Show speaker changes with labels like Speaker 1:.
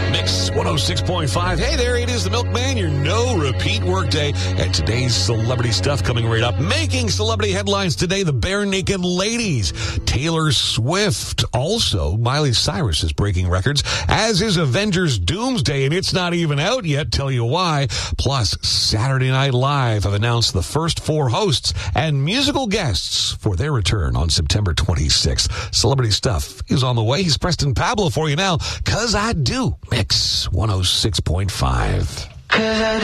Speaker 1: Mix 106.5. Hey there, it is the Milkman, your no-repeat workday. And today's celebrity stuff coming right up. Making celebrity headlines today, the Bare Naked Ladies. Taylor Swift. Also, Miley Cyrus is breaking records, as is Avengers Doomsday, and it's not even out yet. Tell you why. Plus, Saturday Night Live have announced the first 4 hosts and musical guests for their return on September 26th. Celebrity stuff is on the way. He's Preston Pablo for you now, 'cause I do. Mix 106.5.